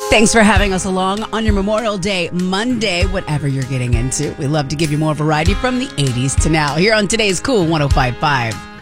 Thanks for having us along on your Memorial Day Monday, whatever you're getting into. We love to give you more variety from the 80s to now here on today's Cool 105.5.